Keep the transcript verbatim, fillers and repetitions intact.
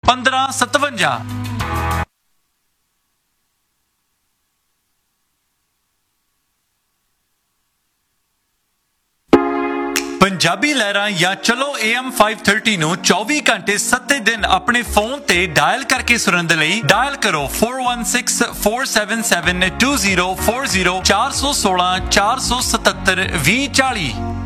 ਪੰਦਰਾਂ ਸਤਵੰਜਾ। ਪੰਜਾਬੀ ਲਹਿਰਾਂ ਜਾਂ ਚਲੋ ਏ ਐਮ ਪੰਜ ਸੌ ਤੀਹ ਨੂੰ ਚੌਵੀ ਘੰਟੇ ਸੱਤੇ ਦਿਨ ਆਪਣੇ ਫੋਨ ਤੇ ਡਾਇਲ ਕਰਕੇ ਸੁਣਨ ਦੇ ਲਈ ਡਾਇਲ ਕਰੋ four one six four seven seven two zero four zero ਚਾਰ ਸੌ ਸੋਲਾਂ ਚਾਰ ਸੌ ਸਤੱਤਰ ਵੀਹ ਚਾਲੀ।